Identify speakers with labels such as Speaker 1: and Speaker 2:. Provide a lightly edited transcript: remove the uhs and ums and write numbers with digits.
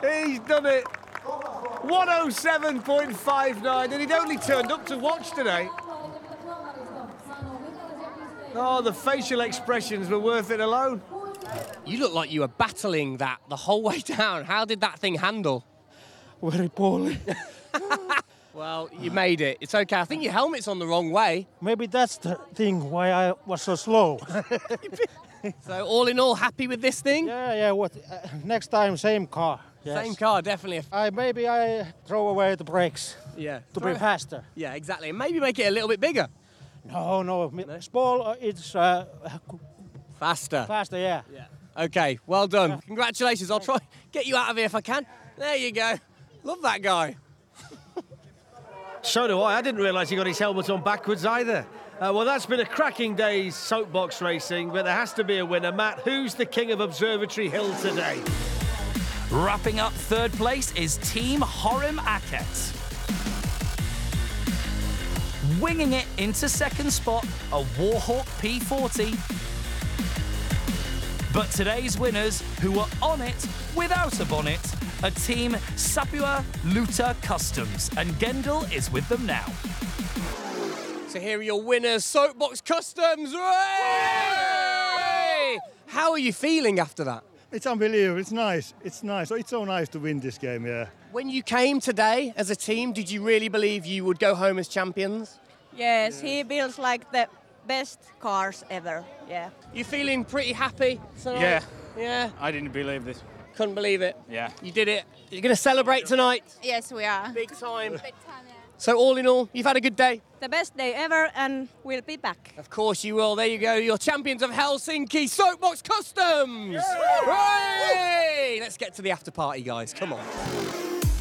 Speaker 1: He's done it. 107.59, and he'd only turned up to watch today. Oh, the facial expressions were worth it alone.
Speaker 2: You look like you were battling that the whole way down. How did that thing handle?
Speaker 3: Very poorly.
Speaker 2: Well, you made it. It's okay. I think your helmet's on the wrong way.
Speaker 3: Maybe that's the thing why I was so slow.
Speaker 2: So all in all, happy with this thing?
Speaker 3: Yeah. What? Next time, same car. Yes.
Speaker 2: Same car, definitely.
Speaker 3: Maybe I throw away the brakes.
Speaker 2: Yeah.
Speaker 3: To be faster.
Speaker 2: Yeah, exactly. And maybe make it a little bit bigger.
Speaker 3: No. Small. It's
Speaker 2: Faster.
Speaker 3: faster. Yeah.
Speaker 2: Okay, well done. Congratulations. I'll try get you out of here if I can. There you go. Love that guy.
Speaker 1: So do I. I didn't realise he got his helmet on backwards either. Well, that's been a cracking day's soapbox racing, but there has to be a winner. Matt, who's the king of Observatory Hill today?
Speaker 4: Wrapping up third place is Team Horim Aket. Winging it into second spot, a Warhawk P40. But today's winners, who were on it without a bonnet, are Team Sapua Luta Customs, and Gendel is with them now.
Speaker 2: So here are your winners, Soapbox Customs. Hooray! How are you feeling after that?
Speaker 5: It's unbelievable. It's nice. It's so nice to win this game, yeah.
Speaker 2: When you came today as a team, did you really believe you would go home as champions?
Speaker 6: Yes, he builds like the best cars ever, yeah.
Speaker 2: You feeling pretty happy tonight?
Speaker 7: Yeah.
Speaker 2: Yeah?
Speaker 7: I didn't believe this.
Speaker 2: Couldn't believe it.
Speaker 7: Yeah.
Speaker 2: You did it. You're going to celebrate tonight?
Speaker 6: Yes, we are.
Speaker 2: Big time.
Speaker 6: Big time, yeah.
Speaker 2: So all in all, you've had a good day?
Speaker 6: The best day ever, and we'll be back.
Speaker 2: Of course you will. There you go. You're champions of Helsinki Soapbox Customs. Hooray! Let's get to the after party, guys. Come on.